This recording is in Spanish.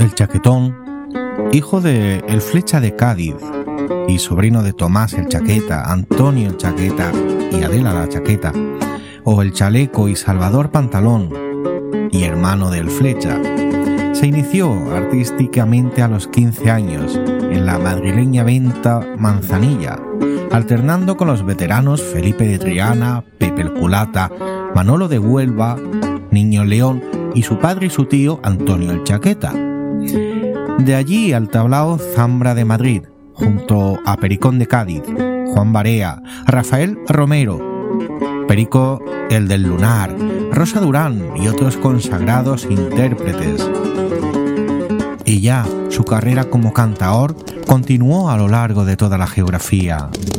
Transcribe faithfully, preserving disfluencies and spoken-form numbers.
el Chaquetón, hijo de el Flecha de Cádiz y sobrino de Tomás el Chaqueta, Antonio el Chaqueta y Adela la Chaqueta, o el Chaleco y Salvador Pantalón, y hermano del Flecha, se inició artísticamente a los quince años en la madrileña Venta Manzanilla, alternando con los veteranos Felipe de Triana, Pepe el Culata, Manolo de Huelva, Niño León y su padre y su tío Antonio el Chaqueta. De allí al tablao Zambra de Madrid, junto a Pericón de Cádiz, Juan Barea, Rafael Romero, Perico el del Lunar, Rosa Durán y otros consagrados intérpretes. Y ya su carrera como cantaor continuó a lo largo de toda la geografía